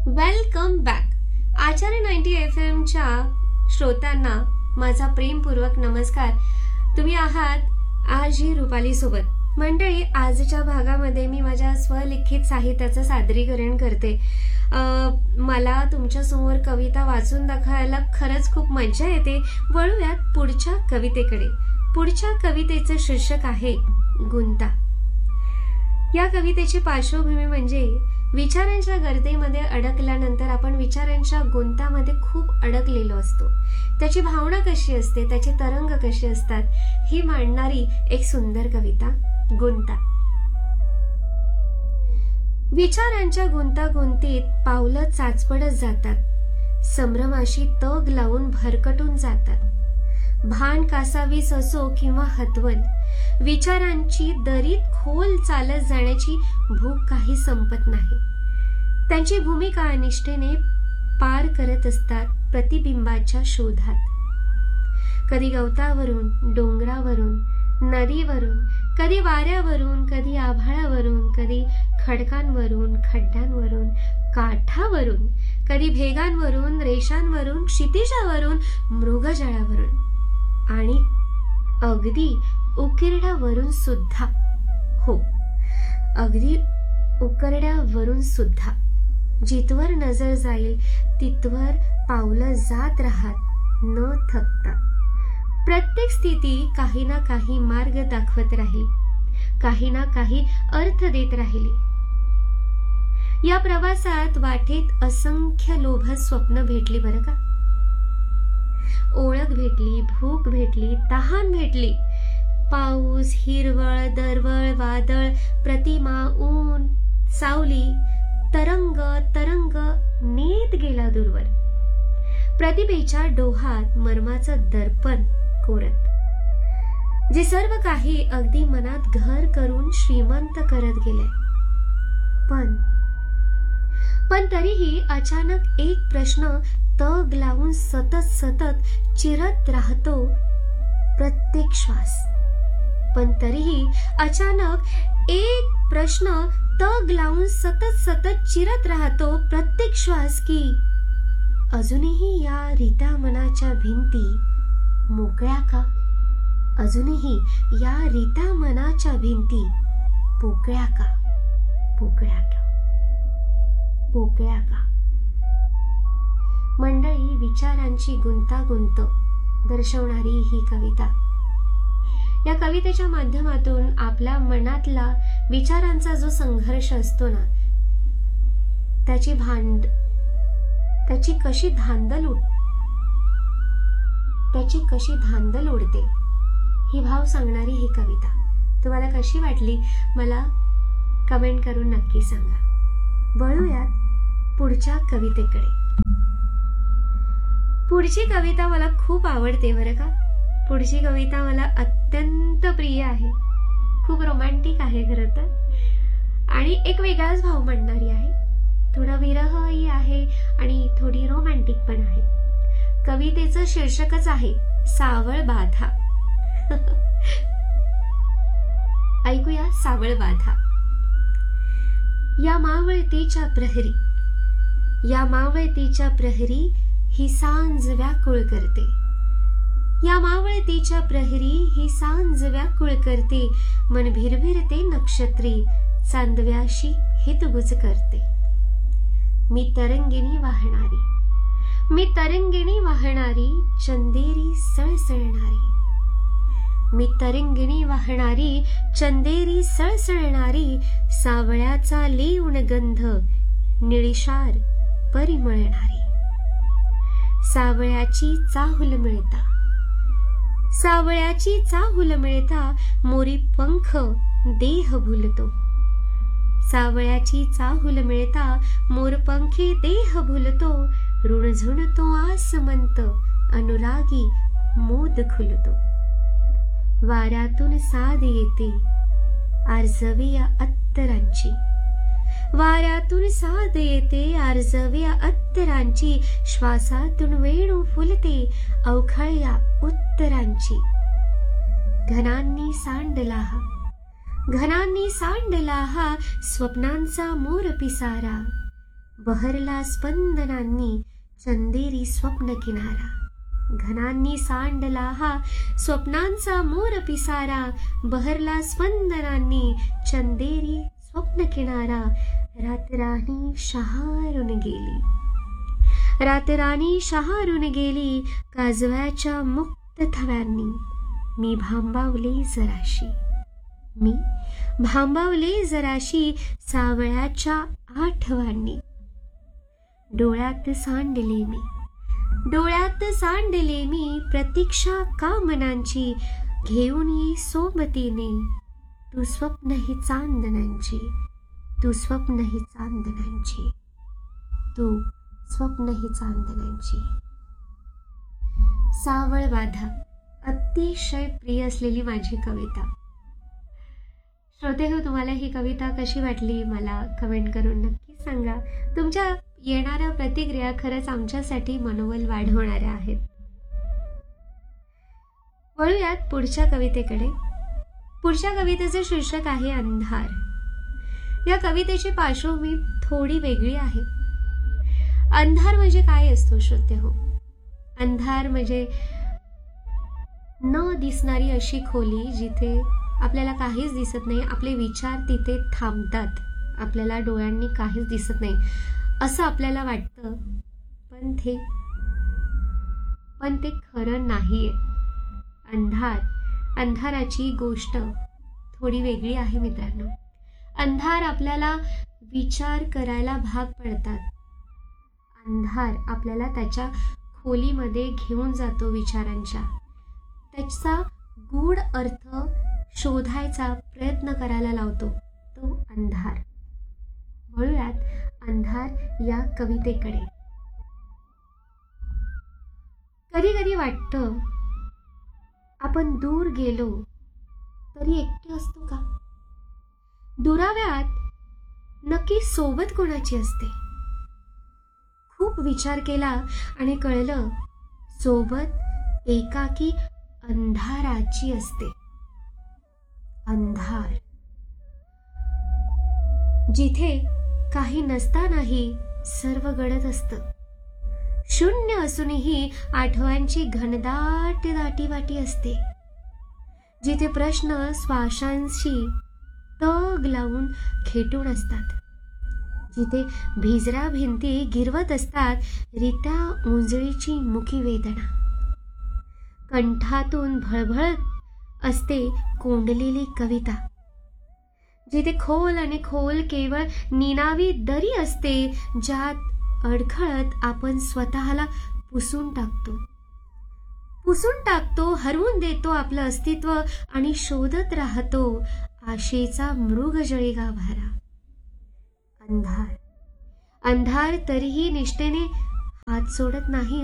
Welcome back. आचार्य 90 FM च्या श्रोत्यांना माझा प्रेमपूर्वक नमस्कार. तुम्ही आहात आजी रुपाली सोबत. मंडळी, आजच्या भागामध्ये मी माझ्या स्वलिखित साहित्याचं सादरीकरण करते. मला तुमच्या समोर कविता वाचून दाखवायला खरंच खूप मजा येते. वळूयात पुढच्या कवितेकडे. पुढच्या कवितेचं शीर्षक आहे गुंता. या कवितेची पार्श्वभूमी म्हणजे विचारांच्या गर्दीमध्ये अडकल्यानंतर आपण विचारांच्या गुंतामध्ये खूप अडकलेलो असतो. त्याची भावना कशी असते, त्याचे तरंग कसे असतात, ही मांडणारी एक सुंदर कविता गुंता. विचारांच्या गुंतागुंतीत पावलं चाचपडत जातात, संभ्रमाशी तग लावून भरकटून जातात. भान कासावीस असो किंवा हतवल, विचारांची दरीत खोल चालत जाण्याची भूक काही संपत नाही. त्यांची भूमिका निष्ठेने पार करत असतात प्रतिबिंबाच्या शोधात. कधी गवतावरून, डोंगरावरून, नदीवरून, कधी वाऱ्यावरून, कधी आभाळावरून, कधी खडकांवरून, खड्ड्यांवरून, काठावरून, कधी भेगांवरून, रेषांवरून, क्षितिजावरून, मृगजळावरून आणि अगदी उकिरड्यावरून सुद्धा. हो, अगदी उकिरड्यावरून सुद्धा. जिथवर नजर जाईल तिथवर पावलं जात राहत न थकता. प्रत्येक स्थिती काही ना काही मार्ग दाखवत राहील, काही ना काही अर्थ देत राहिली. या प्रवासात वाटेत असंख्य लोभस स्वप्न भेटली बरं का. ओळख भेटली, भूक भेटली, तहान भेटली. पाऊस, हिरवळ, दरवळ, वादळ, प्रतिमा, ऊन, सावली, तरंग नेत गेला दूरवर. प्रतिभेच्या डोहात मर्माचं दर्पण कोरत. जे सर्व काही अगदी मनात घर करून श्रीमंत करत गेले. पण तरीही अचानक एक प्रश्न तग लावून सतत चिरत राहतो प्रत्येक श्वास. पण तरीही अचानक एक प्रश्न तग लावून सतत चिरत राहतो प्रत्येक श्वास की अजूनही या रित्या मनाच्या भिंती मोकळ्या का? अजूनही या रित्या मनाच्या भिंती पोकळ्या का? पोकळ्या का? पोकळ्या का? मंडळी, विचारांची गुंतागुंत दर्शवणारी ही कविता. या कवितेच्या माध्यमातून आपल्या मनातला विचारांचा जो संघर्ष असतो ना, त्याची कशी धांदल उडते ही भाव सांगणारी ही कविता. तुम्हाला कशी वाटली मला कमेंट करून नक्की सांगा. वळूयात पुढच्या कवितेकडे. पुढची कविता मला खूप आवडते बरं का. पुढची कविता मला अत्यंत प्रिय आहे. खूप रोमॅन्टिक आहे खरं तर, आणि एक वेगळाच भाव मांडणारी आहे. थोडा विरहही आहे आणि थोडी रोमॅन्टिक पण आहे. कवितेचं शीर्षकच आहे सावळ बाधा. ऐकूया सावळ बाधा. या मावळतीच्या प्रहरी ही सांज व्याकुळ करते. या मावळतीच्या प्रहरी ही सांज व्याकुळ करते. मन भिरभिरते नक्षत्री चांदव्याशी हितगुज करते. मी तरंगिणी वाहणारी चंदेरी सळसळणारी. मी तरंगिणी वाहणारी चंदेरी सळसळणारी. सावळ्याचा लेऊन गंध निळीशार परिमळणारी. सावळ्याची चाहुल मिळता मोरी पंख देह भुलतो. सावळ्याची चाहुल मिळता मोरपंखी देह भुलतो. ऋणझुणतो आसमंत अनुरागी मोद खुलतो. वाऱ्यातून साद येते आर्जवे अत्तरांची. वाऱ्यातून साद येते आर्जवे अत्तरांची. श्वासातून वेणू फुलते अवखळ्या उत्तरांची. घनांनी सांडला हा स्वप्नांचा मोर पिसारा. बहरला स्पंदनांनी चंदेरी स्वप्न किनारा. घनांनी सांडला हा स्वप्नांचा मोर पिसारा. बहरला स्पंदनांनी चंदेरी स्वप्न किनारा. रातराणी शहारून गेली, रातराणी शहारून गेली. काजव्याच्या मुक्त थव्यांनी मी भांबावले जराशी, मी भांबावले जराशी. सावळ्याच्या आठवांनी डोळ्यात सांडले मी, डोळ्यात सांडले मी. प्रतीक्षा कामनांची घेऊन ये सोबतीने. तू स्वप्न ही चांदण्यांची, तू स्वप्न ही चांदण्यांची, तू स्वप्न ही चांदण्यांची. सावळ बाधा अतिशय प्रिय असलेली माझी कविता. श्रोते हो, तुम्हाला ही कविता कशी वाटली मला कमेंट करून नक्की सांगा. तुमच्या येणाऱ्या प्रतिक्रिया खरंच आमच्यासाठी मनोबल वाढवणाऱ्या आहेत. वळूयात पुढच्या कवितेकडे. पुढच्या कवितेचं शीर्षक आहे अंधार. या कवितेची पार्श्वभूमी थोडी वेगळी आहे. अंधार म्हणजे काय असतो श्रोते हो? अंधार म्हणजे न दिसणारी अशी खोली जिथे आपल्याला काहीच दिसत नाही. आपले विचार तिथे थांबतात, आपल्याला डोळ्यांनी काहीच दिसत नाही असं आपल्याला वाटतं, पण ते खरं नाहीये. अंधाराची गोष्ट थोडी वेगळी आहे मित्रांनो. अंधार आपल्याला विचार करायला भाग पडतात. अंधार आपल्याला त्याच्या खोलीमध्ये घेऊन जातो विचारांच्या. त्याचा गूढ अर्थ शोधायचा प्रयत्न करायला लावतो, तो अंधार. वळूयात अंधार या कवितेकडे. कधी कधी वाटतं आपण दूर गेलो तरी एकटे असतो का? दुराव्यात नक्की सोबत कोणाची असते? खूप विचार केला आणि कळलं सोबत एकाकी अंधाराची असते. अंधार जिथे काही नसतानाही सर्व गडद असतं. शून्य असूनही आठवणची घनदाट दाटीवाटी असते. जिथे प्रश्न श्वासांशी तग लावून खेटून असतात. जिथे भिजऱ्या भिंती गिरवत असतात रित्या उंजळीची मुकी वेदना. कंठातून भळभळत असते कोंडलेली कविता. जिथे खोल आणि खोल केवळ निनावी दरी असते ज्यात अडखळत आपण स्वतःला पुसून टाकतो, हरवून देतो आपलं अस्तित्व आणि शोधत राहतो आशेचा मृगजळी गाभारा. अंधार तरीही निष्ठेने हात सोडत नाही.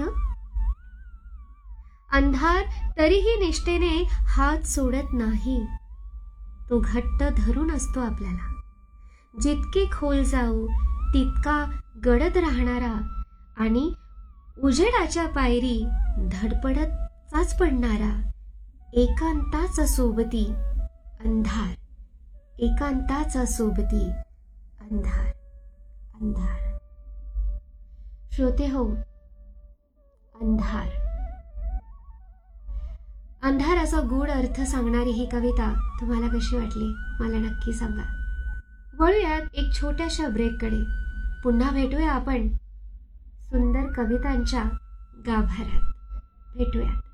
अंधार तरीही निष्ठेने हात सोडत नाही. तो घट्ट धरून असतो आपल्याला. जितके खोल जाऊ तितका गडद राहणारा आणि उजेडाच्या पायरी धडपडतच पडणारा एकांताचा सोबती अंधार. एकांताचा सोबती अंधार. अंधार श्रोते हो, अंधार असा गूढ अर्थ सांगणारी ही कविता तुम्हाला कशी वाटली मला नक्की सांगा. वळूयात एक छोट्याशा ब्रेककडे. पुन्हा भेटूया आपण सुंदर कवितांच्या गाभाऱ्यात. भेटूयात.